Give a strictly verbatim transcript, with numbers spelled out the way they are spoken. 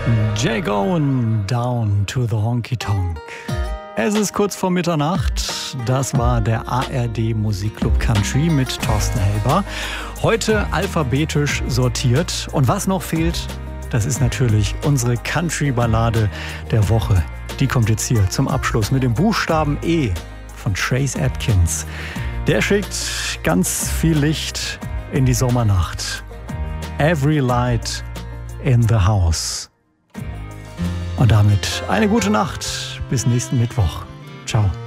Jay Gowen, Down to the Honky Tonk. Es ist kurz vor Mitternacht. Das war der A R D Musikclub Country mit Thorsten Helber. Heute alphabetisch sortiert. Und was noch fehlt, das ist natürlich unsere Country-Ballade der Woche. Die kommt jetzt hier zum Abschluss mit dem Buchstaben E von Trace Atkins. Der schickt ganz viel Licht in die Sommernacht. Every light in the house. Und damit eine gute Nacht. Bis nächsten Mittwoch. Ciao.